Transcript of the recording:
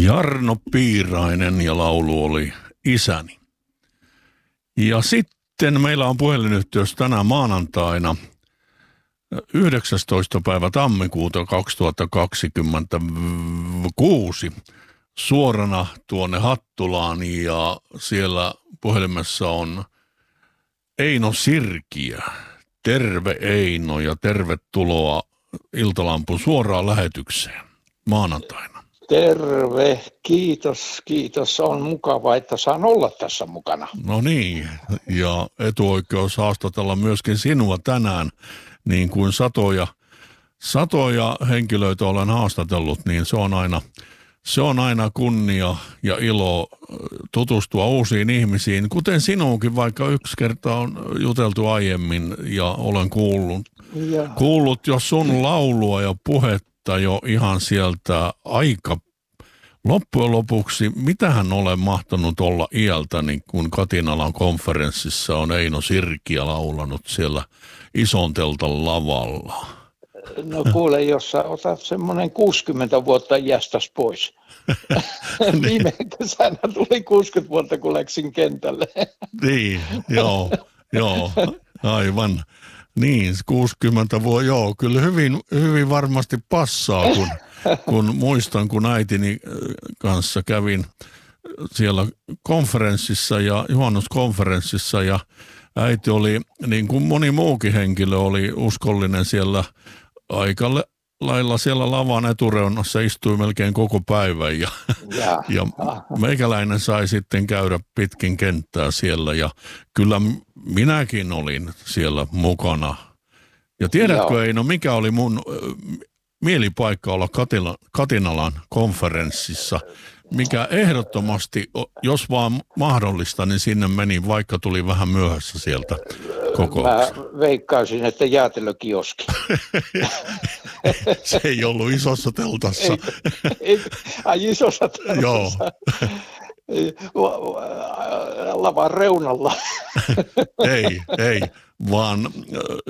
Jarno Piirainen ja laulu oli Isäni. Ja sitten meillä on puhelinyhteys tänä maanantaina 19. päivä tammikuuta 2026 suorana tuonne Hattulaan ja siellä puhelimessa on Eino Sirkiä. Terve Eino ja tervetuloa Iltalampun suoraan lähetykseen maanantaina. Terve, kiitos. On mukava, että saan olla tässä mukana. No niin, ja etuoikeus haastatella myöskin sinua tänään, niin kuin satoja henkilöitä olen haastatellut, niin se on aina kunnia ja ilo tutustua uusiin ihmisiin, kuten sinuunkin, vaikka yksi kerta on juteltu aiemmin ja olen kuullut jo sun laulua ja puhetta jo ihan sieltä aika loppujen lopuksi. Mitähän olen mahtanut olla iältäni, kun Katinalan konferenssissa on Eino Sirkiä laulanut siellä Isonteltan lavalla. No kuule, jos sä otat semmoinen 60 vuotta iästäs pois. Viime kesänä tuli 60 vuotta, kun läksin kentälle. Niin, joo, aivan. Niin, 60 vuotta, joo, kyllä hyvin varmasti passaa, kun muistan, kun äitini kanssa kävin siellä konferenssissa ja juhannuskonferenssissa ja äiti oli, niin kuin moni muukin henkilö, oli uskollinen siellä aika lailla siellä lavan etureunassa, istui melkein koko päivän ja meikäläinen sai sitten käydä pitkin kenttää siellä ja kyllä minäkin olin siellä mukana. Ja tiedätkö Eino, mikä oli mun mielipaikka olla Katinalan konferenssissa, mikä ehdottomasti, jos vaan mahdollista, niin sinne meni, vaikka tuli vähän myöhässä sieltä kokouksesta. Mä veikkaisin, että jäätelökioski. Se ei ollut isossa teltassa. Isossa teltassa. Joo. Lavan reunalla. Ei, vaan